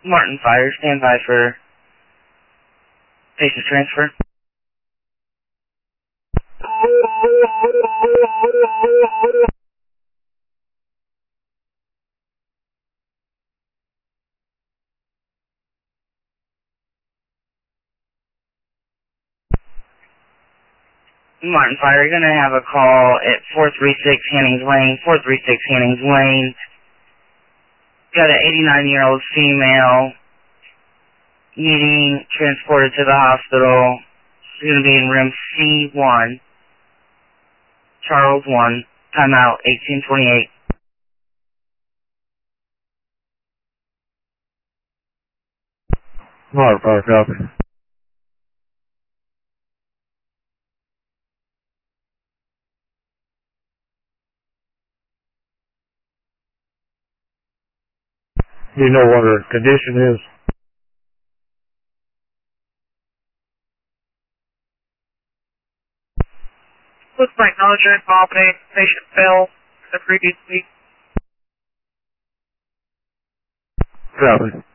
Martin Fire, stand by for patient transfer. Martin Fire, you're going to have a call at 436 Hannings Lane, 436 Hannings Lane. Got an 89-year-old female needing transported to the hospital. She's going to be in room C1, Charles 1, timeout 1828. Martin Fire, copy. Do you know what her condition is? Looks like non-insurance vomiting. Patient fell the previous week. Copy.